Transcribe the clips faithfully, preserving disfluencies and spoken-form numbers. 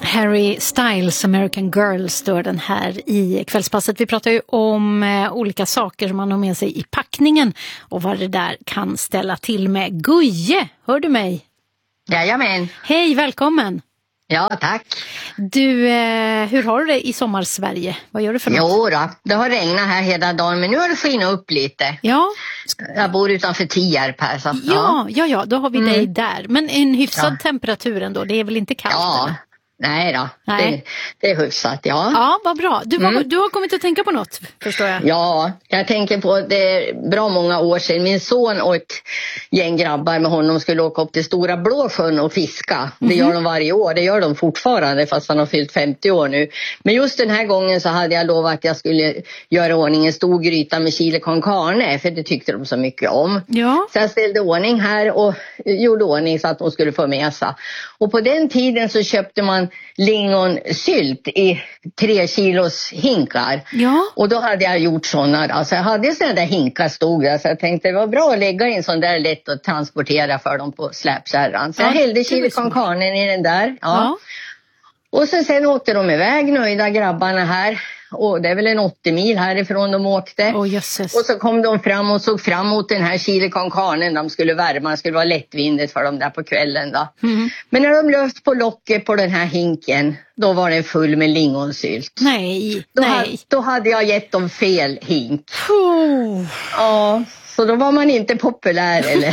Harry Styles, American Girl, står den här i kvällspasset. Vi pratar ju om eh, olika saker som man har med sig i packningen och vad det där kan ställa till med. Guje, hör du mig? Jajamän. Hej, välkommen. Ja, tack. Du, eh, hur har du det i sommar-Sverige? Vad gör du för något? Jo då, det har regnat här hela dagen, men nu har det skinat upp lite. Ja. Jag bor utanför Tierp här. Så, ja, ja. ja, ja, då har vi mm. dig där. Men en hyfsad ja. temperatur ändå, det är väl inte kallt? Ja. Eller? Nej då, Nej. Det, det är hyfsat, ja. Ja, vad bra. Du, Mm. var, du har kommit att tänka på något, förstår jag. Ja, jag tänker på det är bra många år sedan. Min son och ett gäng grabbar med honom skulle åka upp till Stora Blåsjön och fiska. Det gör de varje år, det gör de fortfarande fast han har fyllt femtio år nu. Men just den här gången så hade jag lovat att jag skulle göra ordning en stor gryta med chili con carne, för det tyckte de så mycket om. Ja. Så jag ställde ordning här och gjorde ordning så att de skulle få med sig. Och på den tiden så köpte man lingonsylt i tre kilos hinkar. Ja. Och då hade jag gjort sådana. Alltså jag hade sådana där hinkar stod där. Så jag tänkte det var bra att lägga in sån där lätt att transportera för dem på släpkärran. Så ja, jag hällde chili con carne i den där. Ja. Ja. Och så sen åkte de iväg, nöjda grabbarna här. Och det är väl en åttio mil härifrån de åkte. Oh, jösses. Och så kom de fram och såg fram mot den här chili con carne. De skulle värma, det skulle vara lättvindigt för dem där på kvällen då. Mm. Men när de löst på locket på den här hinken, då var den full med lingonsylt. Nej, Då, nej. ha, då hade jag gett dem fel hink. Oh. Ja, så då var man inte populär eller?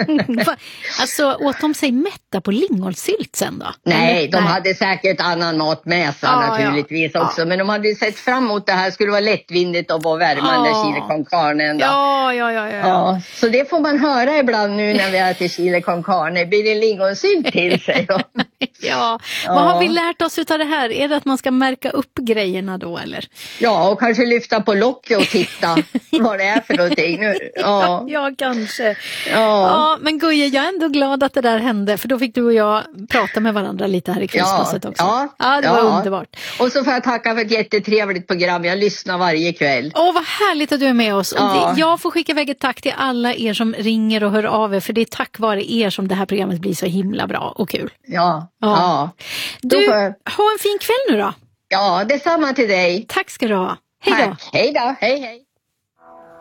Alltså åt de sig mätta på lingonsylt sen då? Nej, eller? de nej. hade säkert annan mat med sig Ja, naturligtvis ja. också. Men de hade ju sett fram emot det här, skulle vara lättvindigt och vara värma den där Ja. chili con carne då. Ja, ja, ja, ja. Ja, så det får man höra ibland nu när vi äter chili con carne. Blir det lingonsylt till sig då? Ja, Ja. vad har vi lärt oss utav det här? Är det att man ska märka upp grejerna då eller? Ja, och kanske lyfta på locket och titta vad det är för någonting nu. Ja, Ja, kanske. ja. Ja, men Guje, jag är ändå glad att det där hände, för då fick du och jag prata med varandra lite här i kvällspasset också. Ja, ja det ja. var underbart. Och så får jag tacka för ett jättetrevligt program. Jag lyssnar varje kväll. Åh, vad härligt att du är med oss. Och Ja. det, jag får skicka iväg ett tack till alla er som ringer och hör av er, för det är tack vare er som det här programmet blir så himla bra och kul. Ja, Ja. ja. Du, Då får- ha en fin kväll nu då. Ja, detsamma till dig. Tack ska du ha. Hej då. Tack. Hej då, hej hej.